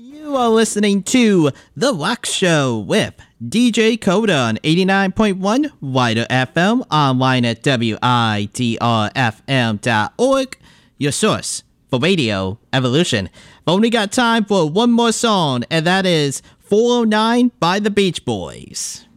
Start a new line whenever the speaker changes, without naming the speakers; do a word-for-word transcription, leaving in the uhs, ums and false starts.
You are listening to The Wax Show with D J Coda on eighty-nine point one Wider F M, online at W I D R F M dot org, your source for radio evolution. I've only got time for one more song, and that is four oh nine by the Beach Boys.